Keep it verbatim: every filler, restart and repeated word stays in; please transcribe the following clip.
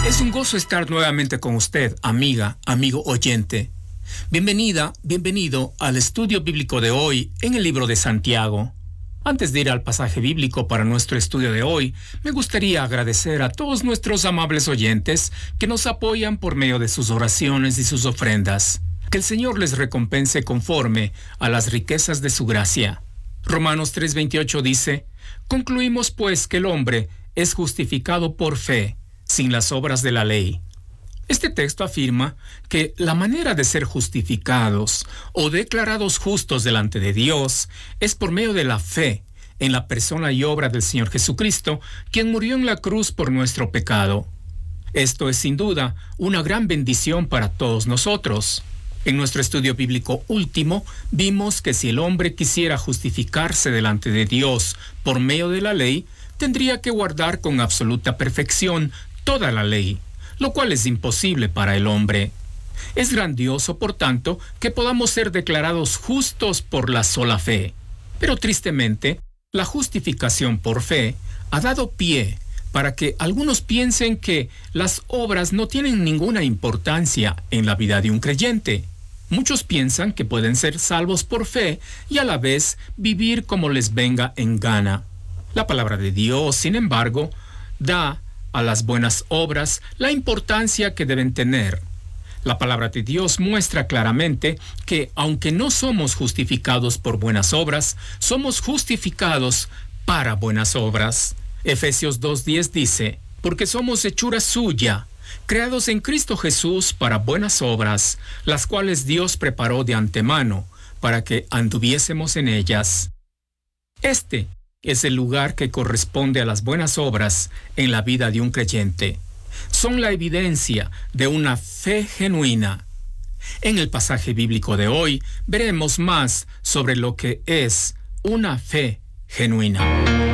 Es un gozo estar nuevamente con usted, amiga, amigo oyente. Bienvenida, bienvenido al estudio bíblico de hoy en el libro de Santiago. Antes de ir al pasaje bíblico para nuestro estudio de hoy, me gustaría agradecer a todos nuestros amables oyentes que nos apoyan por medio de sus oraciones y sus ofrendas. Que el Señor les recompense conforme a las riquezas de su gracia. Romanos tres veintiocho dice: concluimos pues que el hombre es justificado por fe, sin las obras de la ley. Este texto afirma que la manera de ser justificados o declarados justos delante de Dios es por medio de la fe en la persona y obra del Señor Jesucristo, quien murió en la cruz por nuestro pecado. Esto es sin duda una gran bendición para todos nosotros. En nuestro estudio bíblico último, vimos que si el hombre quisiera justificarse delante de Dios por medio de la ley, tendría que guardar con absoluta perfección toda la ley, lo cual es imposible para el hombre. Es grandioso, por tanto, que podamos ser declarados justos por la sola fe. Pero tristemente, la justificación por fe ha dado pie para que algunos piensen que las obras no tienen ninguna importancia en la vida de un creyente. Muchos piensan que pueden ser salvos por fe y a la vez vivir como les venga en gana. La palabra de Dios, sin embargo, da a las buenas obras la importancia que deben tener. La palabra de Dios muestra claramente que, aunque no somos justificados por buenas obras, somos justificados para buenas obras. Efesios dos diez dice: porque somos hechura suya, creados en Cristo Jesús para buenas obras, las cuales Dios preparó de antemano para que anduviésemos en ellas. Este es el lugar que corresponde a las buenas obras en la vida de un creyente. Son la evidencia de una fe genuina. En el pasaje bíblico de hoy veremos más sobre lo que es una fe genuina.